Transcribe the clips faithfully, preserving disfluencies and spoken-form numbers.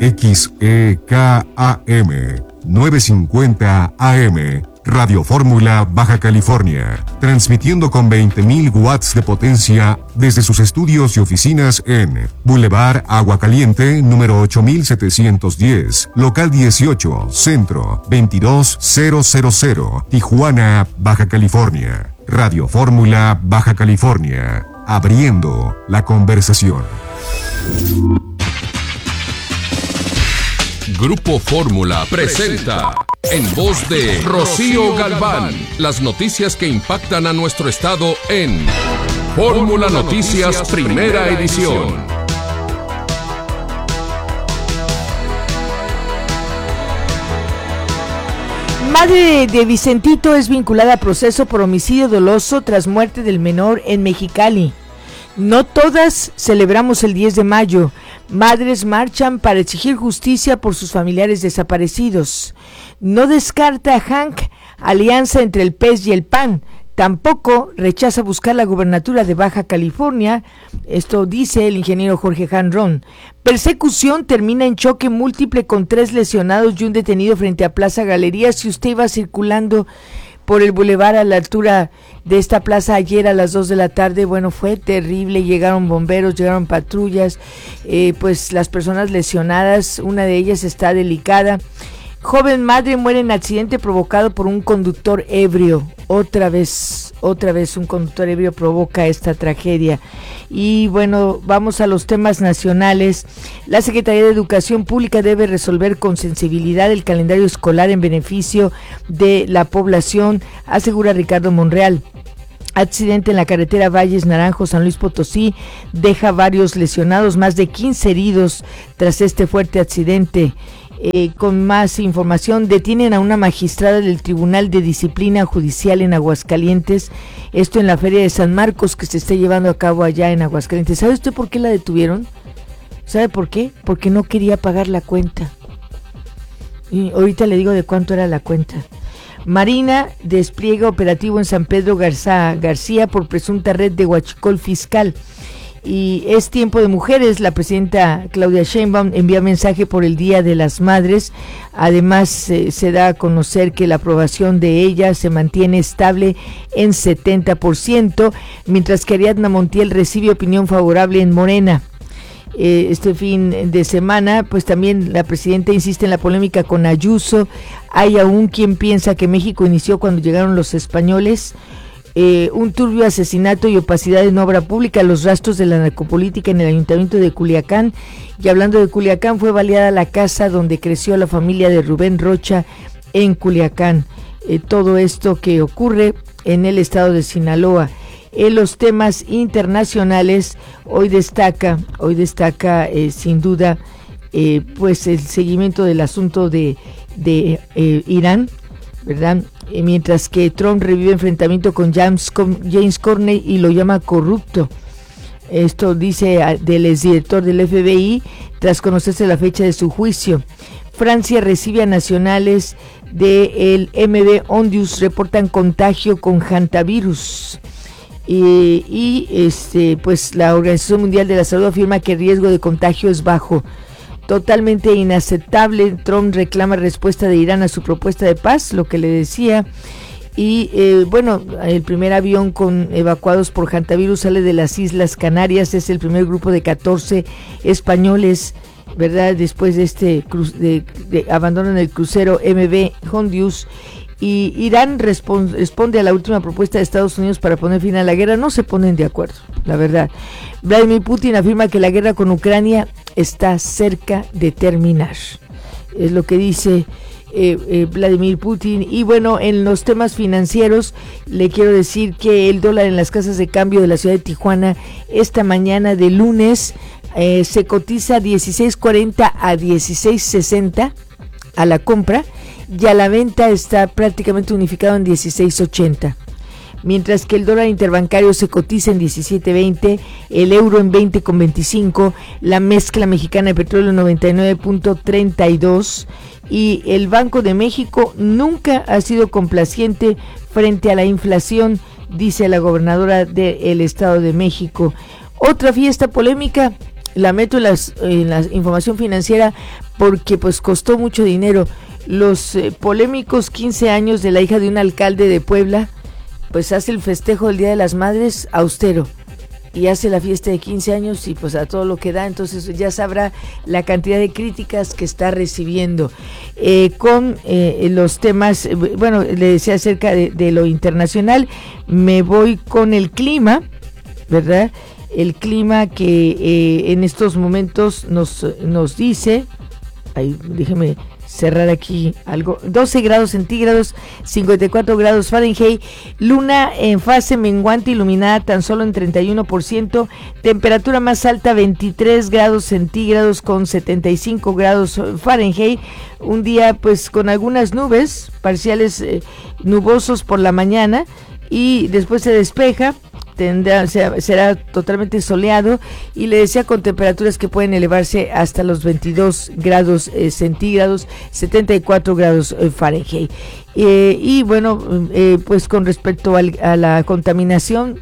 X E K A M novecientos cincuenta A M, Radio Fórmula Baja California, transmitiendo con veinte mil watts de potencia desde sus estudios y oficinas en Boulevard Agua Caliente, número ocho mil setecientos diez, local dieciocho, Centro, veintidós mil, Tijuana, Baja California. Radio Fórmula Baja California, abriendo la conversación. Grupo Fórmula presenta, en voz de Rocío Galván, las noticias que impactan a nuestro estado en Fórmula Noticias Primera Edición. Madre de Vicentito es vinculada a proceso por homicidio doloso tras muerte del menor en Mexicali. No todas celebramos el diez de mayo. Madres marchan para exigir justicia por sus familiares desaparecidos. No descarta a Hank alianza entre el P E S y el P A N. Tampoco rechaza buscar la gubernatura de Baja California. Esto dice el ingeniero Jorge Janrón. Persecución termina en choque múltiple con tres lesionados y un detenido frente a Plaza Galerías. Si usted iba circulando por el bulevar a la altura de esta plaza ayer a las dos de la tarde, bueno, fue terrible. Llegaron bomberos, llegaron patrullas, eh, pues las personas lesionadas, una de ellas está delicada. Joven madre muere en accidente provocado por un conductor ebrio. Otra vez, otra vez un conductor ebrio provoca esta tragedia. Y bueno, vamos a los temas nacionales. La Secretaría de Educación Pública debe resolver con sensibilidad el calendario escolar en beneficio de la población, asegura Ricardo Monreal. Accidente en la carretera Valles Naranjo, San Luis Potosí, deja varios lesionados, más de quince heridos tras este fuerte accidente. Eh, con más información, detienen a una magistrada del Tribunal de Disciplina Judicial en Aguascalientes, esto en la Feria de San Marcos que se está llevando a cabo allá en Aguascalientes. ¿Sabe usted por qué la detuvieron? ¿Sabe por qué? Porque no quería pagar la cuenta. Y ahorita le digo de cuánto era la cuenta. Marina despliega operativo en San Pedro Garza, García por presunta red de huachicol fiscal. Y es tiempo de mujeres. La presidenta Claudia Sheinbaum envía mensaje por el Día de las Madres. Además eh, se da a conocer que la aprobación de ella se mantiene estable en setenta por ciento, mientras que Ariadna Montiel recibe opinión favorable en Morena. Eh, este fin de semana, pues también la presidenta insiste en la polémica con Ayuso. Hay aún quien piensa que México inició cuando llegaron los españoles. Eh, un turbio asesinato y opacidad en obra pública, los rastros de la narcopolítica en el ayuntamiento de Culiacán. Y hablando de Culiacán, fue baleada la casa donde creció la familia de Rubén Rocha en Culiacán. Eh, todo esto que ocurre en el estado de Sinaloa. En los temas internacionales, hoy destaca, hoy destaca eh, sin duda, eh, pues el seguimiento del asunto de, de eh, Irán, ¿verdad? Eh, mientras que Trump revive enfrentamiento con James, con James Comey y lo llama corrupto. Esto dice a, del exdirector del F B I tras conocerse la fecha de su juicio. Francia recibe a nacionales del M B Ondius, reportan contagio con hantavirus. Y, y este, pues la Organización Mundial de la Salud afirma que el riesgo de contagio es bajo. Totalmente inaceptable. Trump reclama respuesta de Irán a su propuesta de paz, lo que le decía. Y eh, bueno, el primer avión con evacuados por hantavirus sale de las Islas Canarias. Es el primer grupo de catorce españoles, ¿verdad? Después de este cru- de, de, abandonan el crucero M V Hondius. Y Irán respon- responde a la última propuesta de Estados Unidos para poner fin a la guerra. No se ponen de acuerdo, la verdad. Vladimir Putin afirma que la guerra con Ucrania está cerca de terminar. Es lo que dice eh, eh, Vladimir Putin. Y bueno, en los temas financieros, le quiero decir que el dólar en las casas de cambio de la ciudad de Tijuana esta mañana de lunes eh, se cotiza dieciséis cuarenta a dieciséis sesenta a la compra, y a la venta está prácticamente unificado en dieciséis ochenta. Mientras que el dólar interbancario se cotiza en diecisiete veinte, el euro en veinte con veinticinco, la mezcla mexicana de petróleo en noventa y nueve punto treinta y dos, y el Banco de México nunca ha sido complaciente frente a la inflación, dice la gobernadora del Estado de México. Otra fiesta polémica la meto en, las, en la información financiera porque pues costó mucho dinero. Los eh, polémicos quince años de la hija de un alcalde de Puebla, pues hace el festejo del Día de las Madres austero y hace la fiesta de quince años y pues a todo lo que da, entonces ya sabrá la cantidad de críticas que está recibiendo. Eh, con eh, los temas, eh, bueno, le decía acerca de, de lo internacional, me voy con el clima, ¿verdad? El clima que eh, en estos momentos nos, nos dice, ahí déjeme cerrar aquí algo, doce grados centígrados, cincuenta y cuatro grados Fahrenheit, luna en fase menguante iluminada tan solo en treinta y uno por ciento, temperatura más alta veintitrés grados centígrados con setenta y cinco grados Fahrenheit, un día pues con algunas nubes, parciales eh, nubosos por la mañana y después se despeja. Tendrá, será totalmente soleado y le decía con temperaturas que pueden elevarse hasta los veintidós grados eh, centígrados, setenta y cuatro grados eh, Fahrenheit. Eh, y bueno, eh, pues con respecto al, a la contaminación,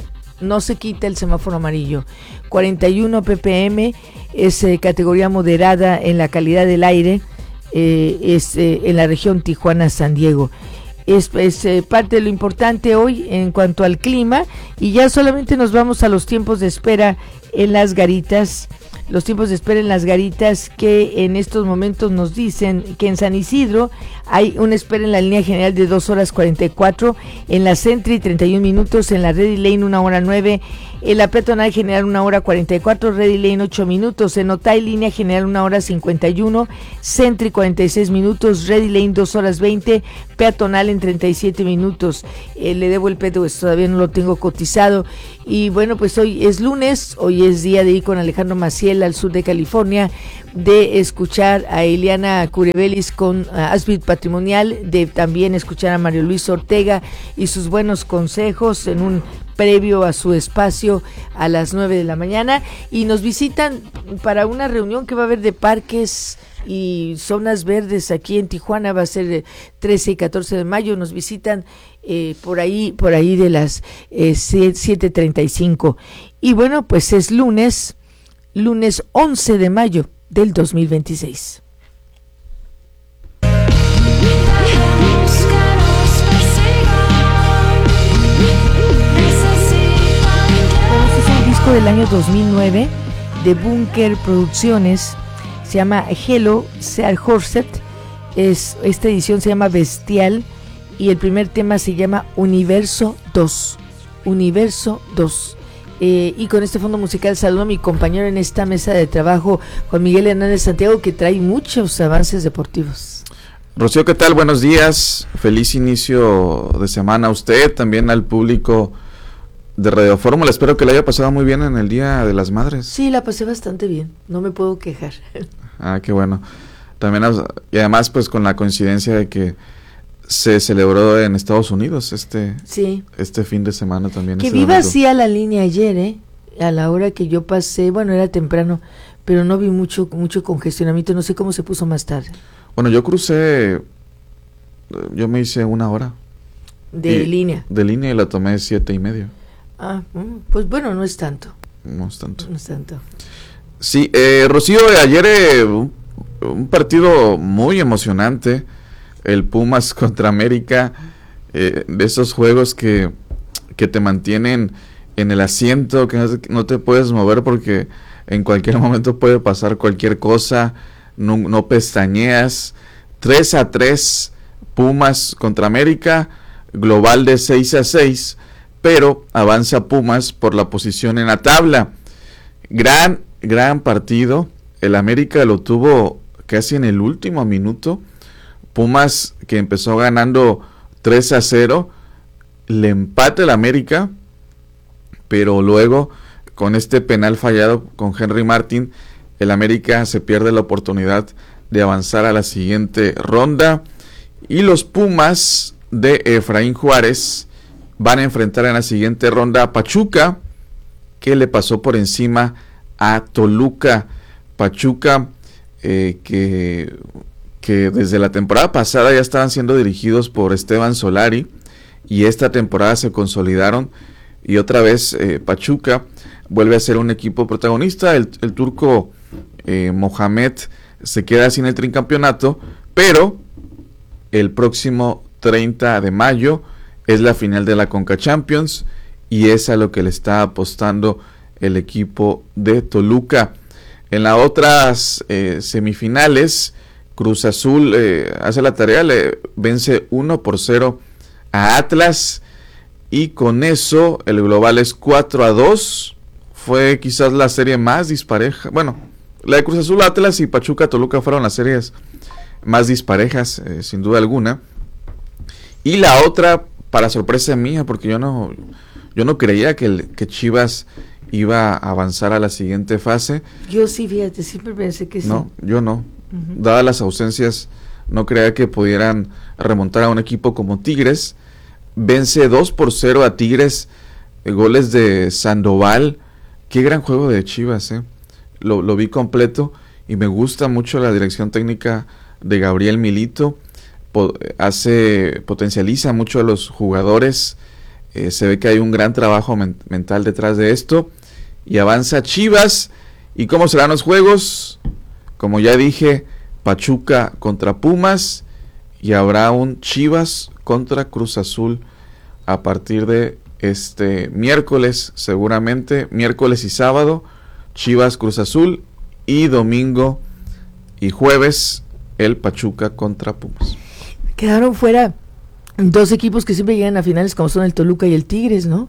no se quita el semáforo amarillo. cuarenta y uno ppm es eh, categoría moderada en la calidad del aire, eh, es eh, en la región Tijuana-San Diego. Es, es eh, parte de lo importante hoy en cuanto al clima y ya solamente nos vamos a los tiempos de espera en las garitas, los tiempos de espera en las garitas que en estos momentos nos dicen que en San Isidro hay una espera en la línea general de dos horas cuarenta y cuatro, en la Sentry treinta y un minutos, en la Ready Lane una hora nueve, en la peatonal general una hora cuarenta y cuatro, Ready Lane ocho minutos, en Otay línea general una hora cincuenta y uno, Sentry cuarenta y seis minutos, Ready Lane dos horas veinte, peatonal en treinta y siete minutos. Eh, le debo el pedo, pues todavía no lo tengo cotizado. Y bueno, pues hoy es lunes, hoy es día de ir con Alejandro Maciel al sur de California, de escuchar a Eliana Curebelis con uh, Asbit Patrimonial, de también escuchar a Mario Luis Ortega y sus buenos consejos en un previo a su espacio a las nueve de la mañana, y nos visitan para una reunión que va a haber de parques y zonas verdes aquí en Tijuana. Va a ser trece y catorce de mayo. Nos visitan eh, por ahí por ahí de las eh, siete treinta y cinco, y bueno, pues es lunes lunes once de mayo del dos mil veintiséis. Del año dos mil nueve de Bunker Producciones, se llama Hello Sear Horset, es, esta edición se llama Bestial y el primer tema se llama Universo dos, Universo dos. Eh, y con este fondo musical saludo a mi compañero en esta mesa de trabajo, Juan Miguel Hernández Santiago, que trae muchos avances deportivos. Rocío, ¿qué tal? Buenos días, feliz inicio de semana a usted, también al público de Radio Fórmula. Espero que le haya pasado muy bien en el Día de las Madres. Sí, la pasé bastante bien, no me puedo quejar. Ah, qué bueno. También, y además pues con la coincidencia de que se celebró en Estados Unidos este sí. este fin de semana también. Que este viva domingo. así a la línea ayer, ¿eh? A la hora que yo pasé, bueno, era temprano, pero no vi mucho mucho congestionamiento, no sé cómo se puso más tarde. Bueno, yo crucé, yo me hice una hora. De y, línea. De línea y la tomé siete y medio. Ah, pues bueno, no es tanto. No es tanto. No es tanto. Sí, eh, Rocío, ayer eh, un, un partido muy emocionante, el Pumas contra América, eh, de esos juegos que, que te mantienen en el asiento, que no, no te puedes mover porque en cualquier momento puede pasar cualquier cosa, no, no pestañeas. tres a tres Pumas contra América, global de seis a seis, pero avanza Pumas por la posición en la tabla. Gran, gran partido. El América lo tuvo casi en el último minuto. Pumas, que empezó ganando tres a cero, le empata el América, pero luego con este penal fallado con Henry Martin, el América se pierde la oportunidad de avanzar a la siguiente ronda, y los Pumas de Efraín Juárez van a enfrentar en la siguiente ronda a Pachuca, que le pasó por encima a Toluca. Pachuca, eh, que, que desde la temporada pasada ya estaban siendo dirigidos por Esteban Solari, y esta temporada se consolidaron, y otra vez eh, Pachuca vuelve a ser un equipo protagonista. El, el turco eh, Mohamed se queda sin el tricampeonato, pero el próximo treinta de mayo es la final de la Conca Champions y es a lo que le está apostando el equipo de Toluca. En las otras eh, semifinales, Cruz Azul eh, hace la tarea, le vence uno por cero a Atlas y con eso el global es cuatro a dos. Fue quizás la serie más dispareja. Bueno, la de Cruz Azul, Atlas y Pachuca Toluca fueron las series más disparejas, eh, sin duda alguna. Y la otra, para sorpresa mía, porque yo no, yo no creía que, el, que Chivas iba a avanzar a la siguiente fase. Yo sí, fíjate, siempre pensé que sí. No, yo no. Uh-huh. Dadas las ausencias, no creía que pudieran remontar a un equipo como Tigres. Vence dos por cero a Tigres, eh, goles de Sandoval. Qué gran juego de Chivas, eh. Lo, lo vi completo y me gusta mucho la dirección técnica de Gabriel Milito. Po- hace, potencializa mucho a los jugadores. Eh, se ve que hay un gran trabajo men- mental detrás de esto. Y avanza Chivas. ¿Y cómo serán los juegos? Como ya dije, Pachuca contra Pumas. Y habrá un Chivas contra Cruz Azul a partir de este miércoles, seguramente. Miércoles y sábado, Chivas Cruz Azul. Y domingo y jueves, el Pachuca contra Pumas. Quedaron fuera dos equipos que siempre llegan a finales, como son el Toluca y el Tigres, ¿no?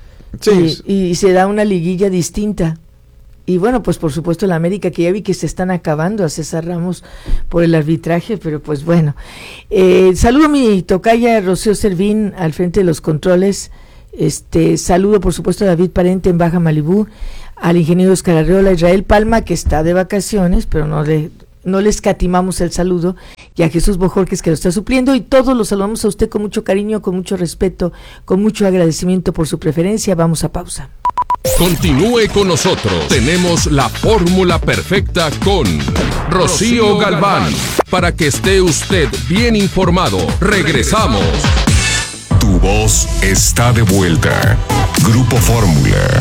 Sí. Y, y se da una liguilla distinta. Y bueno, pues por supuesto el América, que ya vi que se están acabando a César Ramos por el arbitraje, pero pues bueno. Eh, saludo a mi tocaya Rocío Servín al frente de los controles. Este, saludo por supuesto a David Parente en Baja Malibú, al ingeniero Oscar Arreola, Israel Palma, que está de vacaciones, pero no le, no le escatimamos el saludo, y a Jesús Bojorques, que lo está supliendo, y todos los saludamos a usted con mucho cariño, con mucho respeto, con mucho agradecimiento por su preferencia. Vamos a pausa. Continúe con nosotros. Tenemos la fórmula perfecta con Rocío Galván. Para que esté usted bien informado. Regresamos. Tu voz está de vuelta. Grupo Fórmula.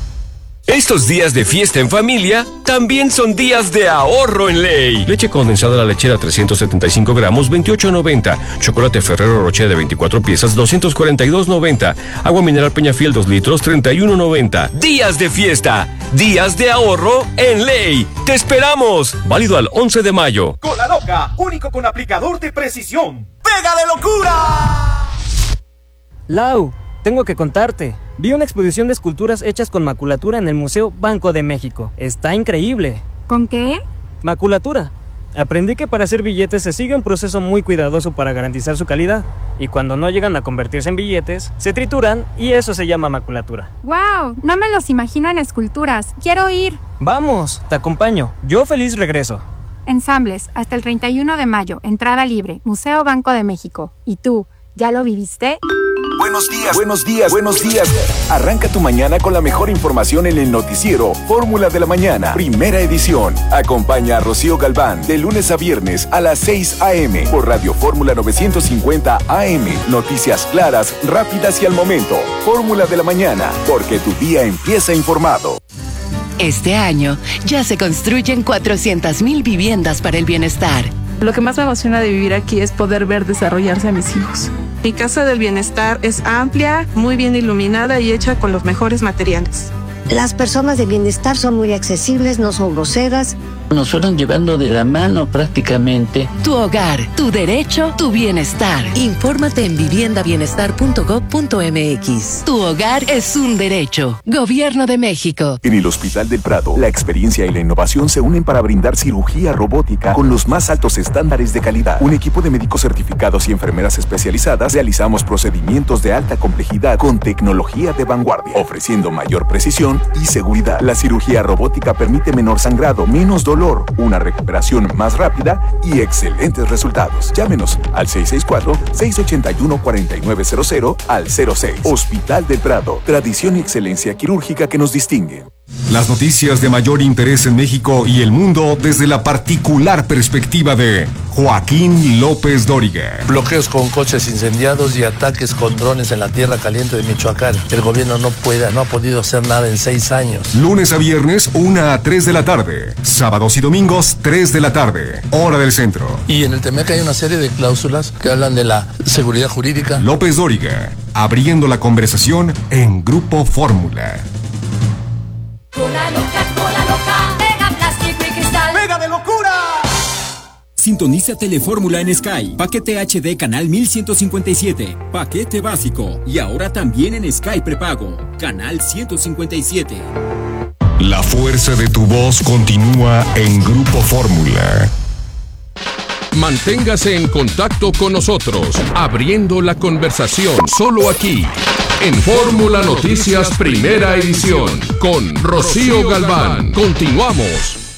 Estos días de fiesta en familia también son días de ahorro en ley. Leche condensada La Lechera trescientos setenta y cinco gramos, veintiocho noventa. Chocolate Ferrero Rocher de veinticuatro piezas, doscientos cuarenta y dos noventa. Agua mineral Peñafiel dos litros, treinta y uno noventa. Días de fiesta, días de ahorro en ley. ¡Te esperamos! Válido al once de mayo. Cola Loca, único con aplicador de precisión. ¡Pega de locura! Lau, tengo que contarte. Vi una exposición de esculturas hechas con maculatura en el Museo Banco de México. Está increíble. ¿Con qué? Maculatura. Aprendí que para hacer billetes se sigue un proceso muy cuidadoso para garantizar su calidad. Y cuando no llegan a convertirse en billetes, se trituran y eso se llama maculatura. ¡Wow! No me los imagino en esculturas. ¡Quiero ir! Vamos, te acompaño. Yo feliz regreso. Ensambles, hasta el treinta y uno de mayo. Entrada libre. Museo Banco de México. ¿Y tú, ya lo viviste? Buenos días, buenos días, buenos días. Arranca tu mañana con la mejor información en el noticiero Fórmula de la Mañana, primera edición. Acompaña a Rocío Galván de lunes a viernes a las seis a.m. por Radio Fórmula novecientos cincuenta A M. Noticias claras, rápidas y al momento. Fórmula de la Mañana, porque tu día empieza informado. Este año ya se construyen cuatrocientas mil viviendas para el bienestar. Lo que más me emociona de vivir aquí es poder ver desarrollarse a mis hijos. Mi casa del bienestar es amplia, muy bien iluminada y hecha con los mejores materiales. Las personas de bienestar son muy accesibles, no son groseras. Nos fueron llevando de la mano prácticamente. Tu hogar, tu derecho, tu bienestar. Infórmate en vivienda bienestar punto gob punto eme equis. Tu hogar es un derecho. Gobierno de México. En el Hospital del Prado, la experiencia y la innovación se unen para brindar cirugía robótica con los más altos estándares de calidad. Un equipo de médicos certificados y enfermeras especializadas realizamos procedimientos de alta complejidad con tecnología de vanguardia, ofreciendo mayor precisión y seguridad. La cirugía robótica permite menor sangrado, menos dolor, una recuperación más rápida y excelentes resultados. Llámenos al seis seis cuatro, seis ocho uno, cuatro nueve cero cero al cero seis. Hospital del Prado, tradición y excelencia quirúrgica que nos distingue. Las noticias de mayor interés en México y el mundo desde la particular perspectiva de Joaquín López Dóriga. Bloqueos con coches incendiados y ataques con drones en la tierra caliente de Michoacán. El gobierno no puede, no ha podido hacer nada en seis años. Lunes a viernes, una a tres de la tarde. Sábados y domingos, tres de la tarde. Hora del centro. Y en el T M E C hay una serie de cláusulas que hablan de la seguridad jurídica. López Dóriga, abriendo la conversación en Grupo Fórmula. Cola loca, cola loca, pega plástico y cristal. ¡Pega de locura! Sintoniza Telefórmula en Sky. Paquete H D canal mil ciento cincuenta y siete. Paquete básico. Y ahora también en Sky prepago. Canal ciento cincuenta y siete. La fuerza de tu voz continúa en Grupo Fórmula. Manténgase en contacto con nosotros, abriendo la conversación solo aquí, en Fórmula Noticias Primera Edición, con Rocío Galván. Continuamos.